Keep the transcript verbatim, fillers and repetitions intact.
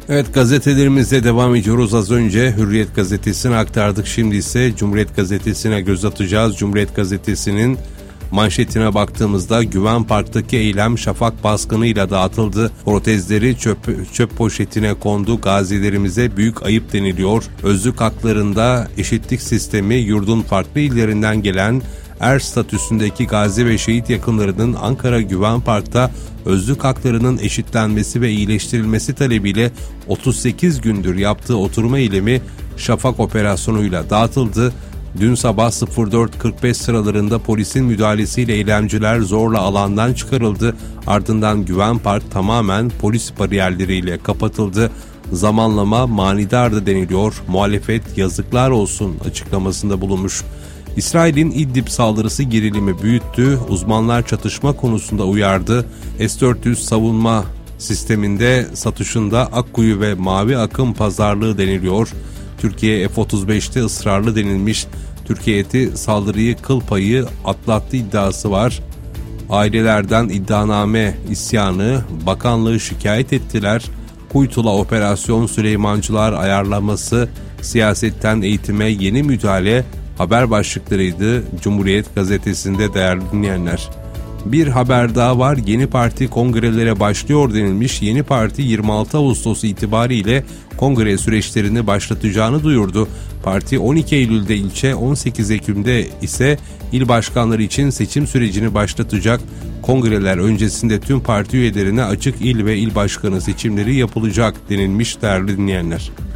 Evet, gazetelerimize devam ediyoruz. Az önce Hürriyet gazetesini aktardık. Şimdi ise Cumhuriyet gazetesine göz atacağız. Cumhuriyet gazetesinin manşetine baktığımızda Güven Park'taki eylem şafak baskınıyla dağıtıldı. Protezleri çöp, çöp poşetine kondu. Gazilerimize büyük ayıp deniliyor. Özlük haklarında eşitlik sistemi yurdun farklı illerinden gelen er statüsündeki gazi ve şehit yakınlarının Ankara Güven Park'ta özlük haklarının eşitlenmesi ve iyileştirilmesi talebiyle otuz sekiz gündür yaptığı oturma eylemi şafak operasyonuyla dağıtıldı. Dün sabah dört kırk beş sıralarında polisin müdahalesiyle eylemciler zorla alandan çıkarıldı. Ardından Güven Park tamamen polis bariyerleriyle kapatıldı. Zamanlama manidardı deniliyor. Muhalefet yazıklar olsun açıklamasında bulunmuş. İsrail'in İdlib saldırısı gerilimi büyüttü. Uzmanlar çatışma konusunda uyardı. S dört yüz savunma sisteminde satışında Akkuyu ve Mavi Akım pazarlığı deniliyor. Türkiye F otuz beşte ısrarlı denilmiş. Türkiye eti saldırıyı kıl payı atlattı iddiası var. Ailelerden iddianame isyanı, bakanlığı şikayet ettiler. Kuytula operasyon Süleymancılar ayarlaması, siyasetten eğitime yeni müdahale haber başlıklarıydı Cumhuriyet gazetesinde değerli dinleyenler. Bir haber daha var. Yeni parti kongrelere başlıyor denilmiş. Yeni parti yirmi altı Ağustos itibariyle kongre süreçlerini başlatacağını duyurdu. Parti on iki Eylül'de ilçe, on sekiz Ekim'de ise il başkanları için seçim sürecini başlatacak. Kongreler öncesinde tüm parti üyelerine açık il ve il başkanı seçimleri yapılacak denilmiş değerli dinleyenler.